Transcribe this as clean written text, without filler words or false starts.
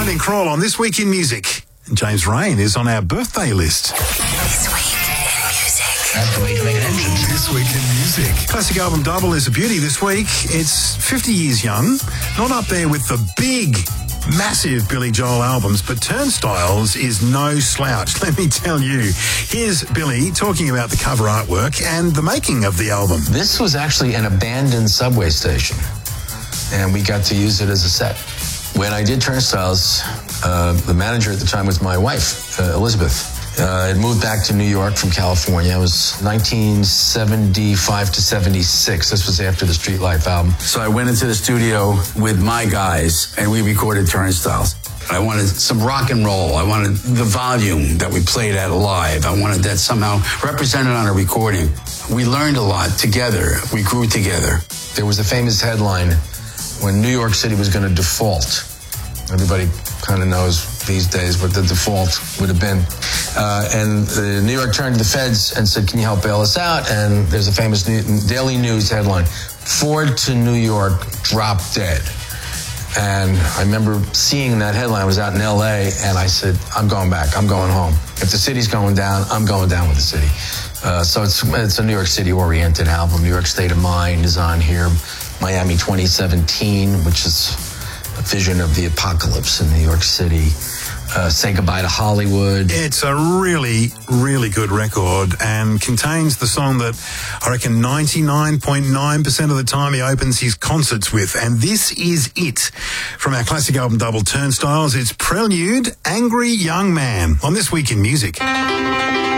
Brandon Kroll on This Week in Music. And James Rain is on our birthday list. This Week in Music. That's the way to make an entrance. This Week in Music. Classic album double is a beauty this week. It's 50 years young, not up there with the big, massive Billy Joel albums, but Turnstiles is no slouch, let me tell you. Here's Billy talking about the cover artwork and the making of the album. This was actually an abandoned subway station, and we got to use it as a set. When I did Turnstiles, the manager at the time was my wife, Elizabeth. Had moved back to New York from California. It was 1975 to 76. This was after the Street Life album. So I went into the studio with my guys, and we recorded Turnstiles. I wanted some rock and roll. I wanted the volume that we played at live. I wanted that somehow represented on a recording. We learned a lot together. We grew together. There was a famous headline when New York City was going to default. Everybody kind of knows these days what the default would have been. And New York turned to the feds and said, can you help bail us out? And there's a famous Daily News headline, Ford to New York, drop dead. And I remember seeing that headline. I was out in LA, and I said, I'm going back. I'm going home. If the city's going down, I'm going down with the city. So it's a New York City-oriented album. New York State of Mind is on here. Miami 2017, which is a vision of the apocalypse in New York City. Say Goodbye to Hollywood. It's a really, really good record and contains the song that I reckon 99.9% of the time he opens his concerts with. And this is it. From our classic album double Turnstiles, it's Prelude, Angry Young Man on This Week in Music.